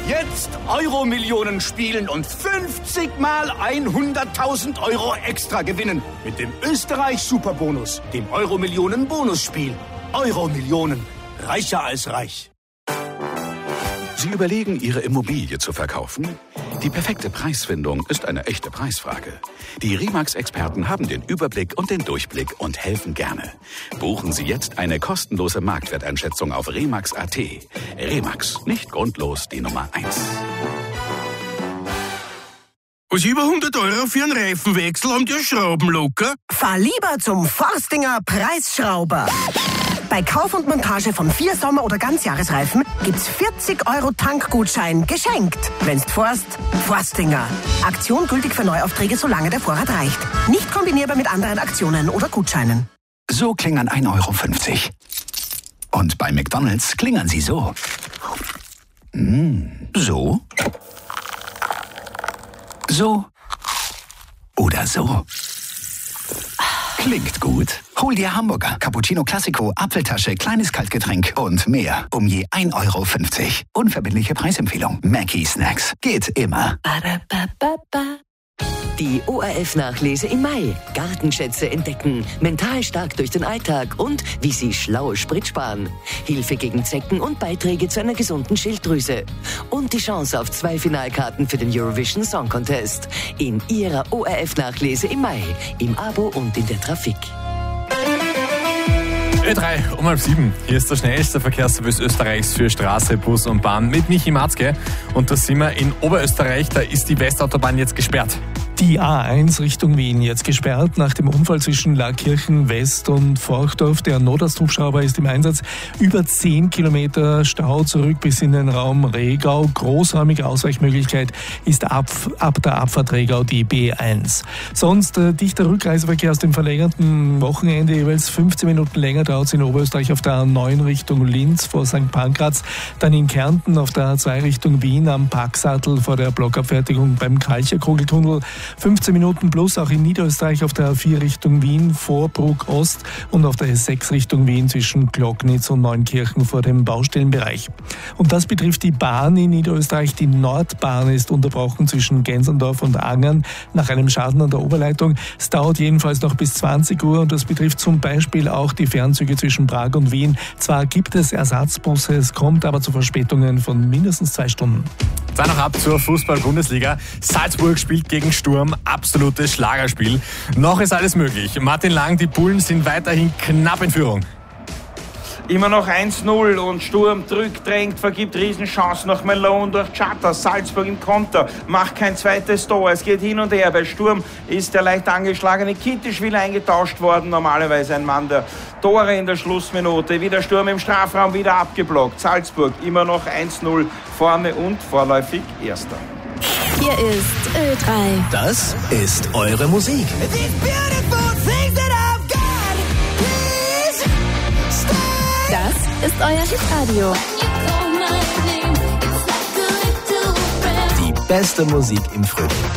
Jetzt Euro-Millionen spielen und 50 mal 100.000 Euro extra gewinnen. Mit dem Österreich-Superbonus, dem Euro-Millionen-Bonusspiel. Euro-Millionen. Reicher als reich. Sie überlegen, Ihre Immobilie zu verkaufen? Die perfekte Preisfindung ist eine echte Preisfrage. Die Remax-Experten haben den Überblick und den Durchblick und helfen gerne. Buchen Sie jetzt eine kostenlose Marktwerteinschätzung auf remax.at. Remax, nicht grundlos die Nummer 1. Was über 100 Euro für einen Reifenwechsel haben die Schrauben locker? Fahr lieber zum Forstinger Preisschrauber. Bei Kauf und Montage von 4 Sommer- oder Ganzjahresreifen gibt's 40 Euro Tankgutschein geschenkt. Wenn's forst, Forstinger. Aktion gültig für Neuaufträge, solange der Vorrat reicht. Nicht kombinierbar mit anderen Aktionen oder Gutscheinen. So klingern 1,50 Euro. Und bei McDonald's klingern sie so. So. So. Oder so. Klingt gut. Hol dir Hamburger, Cappuccino Classico, Apfeltasche, kleines Kaltgetränk und mehr um je 1,50 Euro. Unverbindliche Preisempfehlung. Mackie Snacks. Geht immer. Die ORF-Nachlese im Mai. Gartenschätze entdecken, mental stark durch den Alltag und wie Sie schlau Sprit sparen. Hilfe gegen Zecken und Beiträge zu einer gesunden Schilddrüse. Und die Chance auf 2 Finalkarten für den Eurovision Song Contest. In Ihrer ORF-Nachlese im Mai. Im Abo und in der Trafik. Ö3 um 6:30. Hier ist der schnellste Verkehrsservice Österreichs für Straße, Bus und Bahn mit Michi Matzke. Und da sind wir in Oberösterreich, da ist die Westautobahn jetzt gesperrt. Die A1 Richtung Wien jetzt gesperrt nach dem Unfall zwischen Laakirchen West und Forchdorf. Der Notarzthubschrauber ist im Einsatz. Über 10 Kilometer Stau zurück bis in den Raum Regau. Großräumige Ausweichmöglichkeit ist ab der Abfahrt Regau die B1. Sonst dichter Rückreiseverkehr aus dem verlängerten Wochenende. Jeweils 15 Minuten länger dauert es in Oberösterreich auf der A9 Richtung Linz vor St. Pankraz. Dann in Kärnten auf der A2 Richtung Wien am Packsattel vor der Blockabfertigung beim Kalcher-Kugeltunnel. 15 Minuten plus auch in Niederösterreich auf der A4 Richtung Wien vor Bruck Ost und auf der S6 Richtung Wien zwischen Glocknitz und Neunkirchen vor dem Baustellenbereich. Und das betrifft die Bahn in Niederösterreich. Die Nordbahn ist unterbrochen zwischen Gensendorf und Angern nach einem Schaden an der Oberleitung. Es dauert jedenfalls noch bis 20 Uhr und das betrifft zum Beispiel auch die Fernzüge zwischen Prag und Wien. Zwar gibt es Ersatzbusse, es kommt aber zu Verspätungen von mindestens 2 Stunden. Dann noch ab zur Fußball-Bundesliga. Salzburg spielt gegen Sturm. Absolutes Schlagerspiel. Noch ist alles möglich. Martin Lang, die Bullen sind weiterhin knapp in Führung. Immer noch 1-0 und Sturm drückt, drängt, vergibt Riesenchancen nach Malone durch Chatter. Salzburg im Konter, macht kein zweites Tor. Es geht hin und her. Bei Sturm ist der leicht angeschlagene Kittischwil eingetauscht worden. Normalerweise ein Mann der Tore in der Schlussminute. Wieder Sturm im Strafraum, wieder abgeblockt. Salzburg immer noch 1-0 vorne und vorläufig Erster. Hier ist Ö3. Das ist eure Musik. Das ist euer Hitradio. Die beste Musik im Frühling.